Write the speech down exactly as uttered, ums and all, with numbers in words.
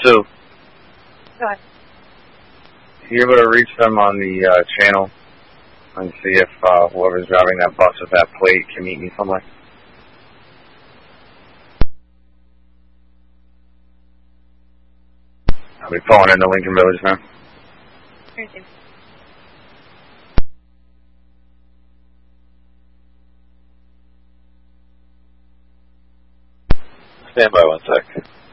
Sue. Go ahead. Are you able to reach them on the uh, channel and see if uh, whoever's driving that bus with that plate can meet me somewhere? I'll be pulling into Lincoln Village now. Thank you. Stand by one sec.